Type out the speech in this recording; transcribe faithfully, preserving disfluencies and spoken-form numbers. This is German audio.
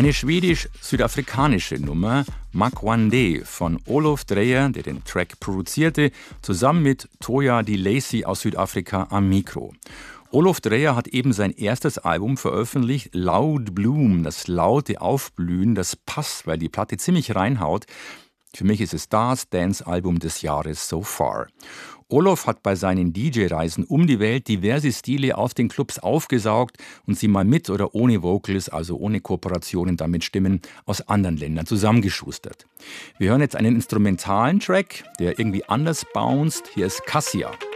Eine schwedisch-südafrikanische Nummer, Makwande von Olof Dreyer, der den Track produzierte, zusammen mit Toya Dilacey aus Südafrika am Mikro. Olof Dreyer hat eben sein erstes Album veröffentlicht, Loud Bloom, das laute Aufblühen, das passt, weil die Platte ziemlich reinhaut. Für mich ist es das Dance-Album des Jahres so far. Olof hat bei seinen D J-Reisen um die Welt diverse Stile auf den Clubs aufgesaugt und sie mal mit oder ohne Vocals, also ohne Kooperationen dann mit Stimmen aus anderen Ländern zusammengeschustert. Wir hören jetzt einen instrumentalen Track, der irgendwie anders bounced. Hier ist Cassia.